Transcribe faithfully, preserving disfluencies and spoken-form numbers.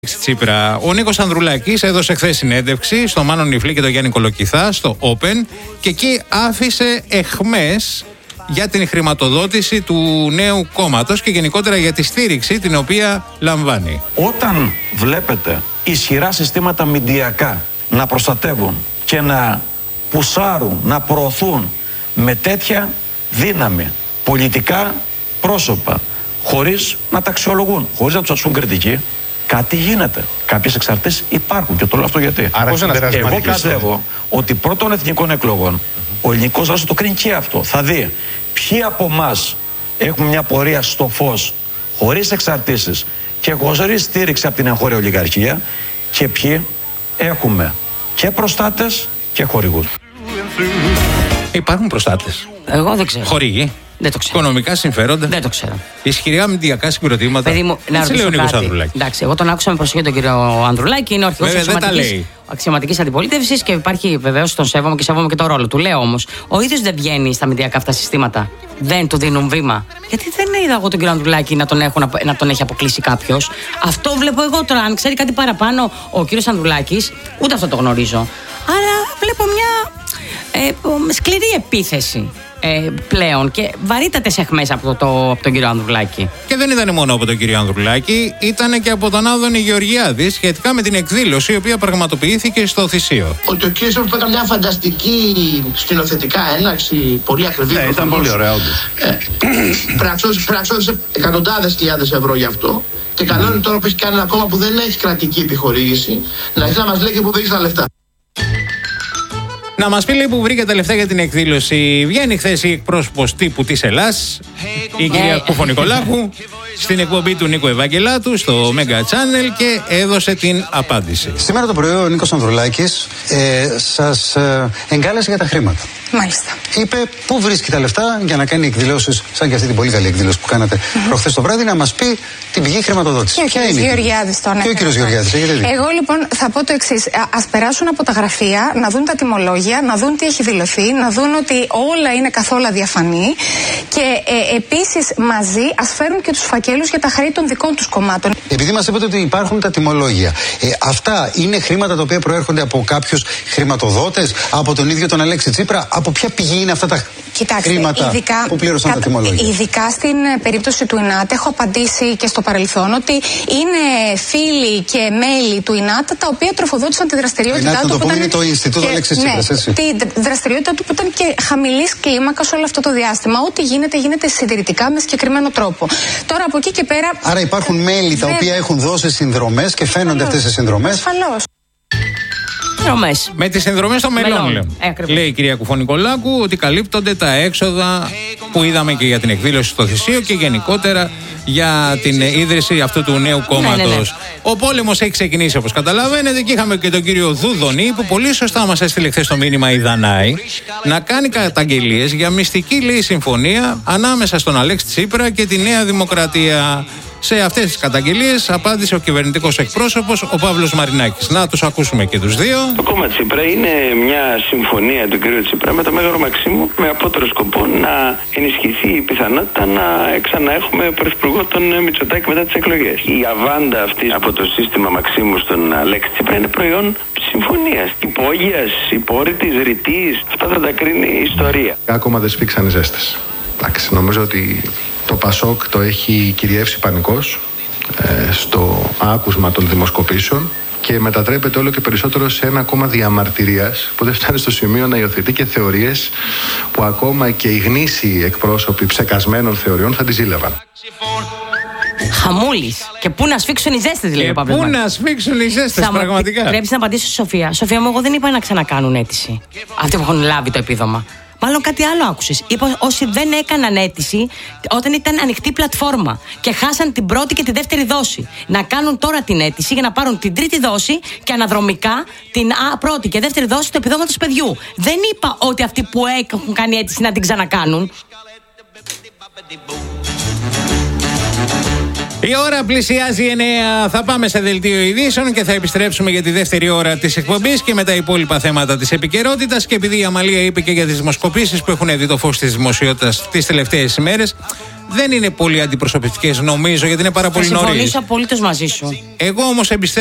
Τσίπρα. Ο Νίκος Ανδρουλάκης έδωσε χθες συνέντευξη στο Μάνο Νιφλή και τον Γιάννη Κολοκυθά στο Open και εκεί άφησε εχμές για την χρηματοδότηση του νέου κόμματος και γενικότερα για τη στήριξη την οποία λαμβάνει. Όταν βλέπετε ισχυρά συστήματα μηντιακά να προστατεύουν και να πουσάρουν, να προωθούν με τέτοια δύναμη πολιτικά πρόσωπα, χωρίς να τα αξιολογούν, χωρίς να τους ασκούν κριτική, κάτι γίνεται. Κάποιες εξαρτήσεις υπάρχουν και το λέω αυτό γιατί. Άρα, εγώ πιστεύω ότι πρώτων εθνικών εκλογών mm-hmm. ο ελληνικός λαός το κρίνει και αυτό. Θα δει ποιοι από εμάς έχουμε μια πορεία στο φως, χωρίς εξαρτήσεις και χωρίς στήριξη από την εγχώρια ολιγαρχία και ποιοι έχουμε και προστάτες και χορηγούς. Υπάρχουν προστάτες. Εγώ δεν ξέρω. Χορηγοί. Δεν το ξέρω. Οικονομικά συμφέροντα. Δεν το ξέρω. Ισχυρά μηντιακά συγκροτήματα. Παιδί μου, να ρωτήσω κάτι. Εντάξει, εγώ τον άκουσα με προσοχή τον κύριο Ανδρουλάκη. Είναι ο αρχηγός αξιωματικής αντιπολίτευσης και υπάρχει βεβαίως τον σέβομαι και σέβομαι και τον ρόλο του. Λέω όμως, ο ίδιος δεν βγαίνει στα μηντιακά αυτά συστήματα. Δεν του δίνουν βήμα. Γιατί δεν είδα εγώ τον κύριο Ανδρουλάκη να τον, έχω, να τον έχει αποκλείσει κάποιος. Αυτό βλέπω εγώ τώρα. Αν ξέρει κάτι παραπάνω ο κύριος Ανδρουλάκης, ούτε αυτό το γνωρίζω. Άρα βλέπω μια ε, σκληρή επίθεση. Ε, πλέον και βαρύτατες εχμές από, το, από τον κύριο Ανδρουλάκη. Και δεν ήταν μόνο από τον κύριο Ανδρουλάκη, ήταν και από τον Άδωνη Γεωργιάδη σχετικά με την εκδήλωση η οποία πραγματοποιήθηκε στο Θησίο. Ότι ο κύριος Ανδρουλάκης έκανε μια φανταστική σκηνοθετικά έναρξη, πολύ ακριβή. Ναι, ήταν πολύ ωραία, όντως. Πραξώδησε εκατοντάδες χιλιάδες ευρώ γι' αυτό. Και καλό είναι τώρα που έχει κάνει ένα κόμμα που δεν έχει κρατική επιχορήγηση να έχει να μας λέει και που βρήκε τα λεφτά. Να μας πει λέει που βρήκε τα λεφτά για την εκδήλωση. Βγαίνει χθες η εκπρόσωπος τύπου της Ελλάς, η κυρία Κουφωνικολάκου, στην εκπομπή του Νίκου Ευαγγελάτου στο Mega Channel και έδωσε την απάντηση. Σήμερα το πρωί ο Νίκος Ανδρουλάκης ε, σας ε, εγκάλεσε για τα χρήματα. Μάλιστα. Είπε πού βρίσκει τα λεφτά για να κάνει εκδηλώσεις, σαν και αυτή την πολύ καλή εκδήλωση που κάνατε mm-hmm. προχθές το βράδυ, να μας πει την πηγή χρηματοδότησης. Και ο κύριος Γεωργιάδης τον έκανε. Και ο κύριος Γεωργιάδης, έχετε δει. Εγώ λοιπόν θα πω το εξής. Ας περάσουν από τα γραφεία, να δουν τα τιμολόγια, να δουν τι έχει δηλωθεί, να δουν ότι όλα είναι καθόλου διαφανή και ε, επίσης μαζί ας φέρουν και τους φακέλους για τα χρέη των δικών τους κομμάτων. Επειδή μας είπατε ότι υπάρχουν τα τιμολόγια, ε, αυτά είναι χρήματα τα οποία προέρχονται από κάποιους χρηματοδότες, από τον ίδιο τον Αλέξη Τσίπρα, από ποια πηγή είναι αυτά τα Κοιτάξτε, χρήματα ειδικά, που πλήρωσαν κατα, τα τιμολόγια. Ειδικά στην περίπτωση του ΙΝΑΤ έχω απαντήσει και στο παρελθόν ότι είναι φίλοι και μέλη του ΙΝΑΤ τα οποία τροφοδότησαν τη δραστηριότητά του. Το που ήταν είναι το Ινστιτούτο Αλέξης Τσίπρας, ναι, έτσι. Τη δραστηριότητά του που ήταν και χαμηλής κλίμακας όλο αυτό το διάστημα. Ό,τι γίνεται, γίνεται συντηρητικά με συγκεκριμένο τρόπο. Τώρα από εκεί και πέρα. Άρα υπάρχουν μέλη τα οποία έχουν δώσει συνδρομές και φαίνονται αυτές οι συνδρομές. Ασφαλώς. Συνδρομές. Με τις συνδρομές των μελών, μελών. Ε, λέει η κυρία Κουφωνικολάκου ότι καλύπτονται τα έξοδα που είδαμε και για την εκδήλωση στο Θησίο και γενικότερα για την ίδρυση αυτού του νέου κόμματος. Ναι, ναι, ναι. Ο πόλεμος έχει ξεκινήσει όπως καταλαβαίνετε και είχαμε και τον κύριο Δούδονη που πολύ σωστά μας έστειλε χθες το μήνυμα η Δανάη να κάνει καταγγελίες για μυστική λέει συμφωνία ανάμεσα στον Αλέξη Τσίπρα και τη Νέα Δημοκρατία. Σε αυτές τις καταγγελίες απάντησε ο κυβερνητικός εκπρόσωπος, ο Παύλος Μαρινάκης. Να τους ακούσουμε και τους δύο. Το κόμμα Τσίπρα είναι μια συμφωνία του κ. Τσίπρα με το Μέγαρο Μαξίμου με απότερο σκοπό να ενισχυθεί η πιθανότητα να ξαναέχουμε πρωθυπουργό τον Μητσοτάκη μετά τις εκλογές. Η αβάντα αυτή από το σύστημα Μαξίμου στον Αλέξη Τσίπρα είναι προϊόν συμφωνίας, υπόγειας, υπόρρητης, ρητής. Αυτά θα τα κρίνει η ιστορία. Ακόμα δεν σφίξαν οι ζέστες. Εντάξει, νομίζω ότι το Πασόκ το έχει κυριεύσει πανικός ε, στο άκουσμα των δημοσκοπήσεων και μετατρέπεται όλο και περισσότερο σε ένα κόμμα διαμαρτυρίας που δεν φτάνει στο σημείο να υιοθετεί και θεωρίες που ακόμα και οι γνήσιοι εκπρόσωποι ψεκασμένων θεωριών θα τις ζήλευαν. Χαμούλης. Και πού να σφίξουν οι ζέστες, λέει ο Παύλος. Πού να σφίξουν οι ζέστες, πραγματικά. Πρέπει να απαντήσω στη Σοφία. Σοφία μου, εγώ δεν είπα να ξανακάνουν αίτηση. Αυτοί που έχουν λάβει το επίδομα. Μάλλον κάτι άλλο άκουσες. Είπα όσοι δεν έκαναν αίτηση όταν ήταν ανοιχτή πλατφόρμα και χάσαν την πρώτη και τη δεύτερη δόση. Να κάνουν τώρα την αίτηση για να πάρουν την τρίτη δόση και αναδρομικά την α, πρώτη και δεύτερη δόση του επιδόματος παιδιού. Δεν είπα ότι αυτοί που έχουν κάνει αίτηση να την ξανακάνουν. Η ώρα πλησιάζει εννέα. Θα πάμε σε δελτίο ειδήσεων και θα επιστρέψουμε για τη δεύτερη ώρα της εκπομπής και με τα υπόλοιπα θέματα της επικαιρότητας. Και επειδή η Αμαλία είπε και για τις δημοσκοπήσεις που έχουν δει το φως της δημοσιότητας τις τελευταίες ημέρες, δεν είναι πολύ αντιπροσωπευτικές νομίζω, γιατί είναι πάρα πολύ νωρίς. Θα συμφωνήσω απολύτως μαζί σου. Εγώ όμως εμπιστεύομαι.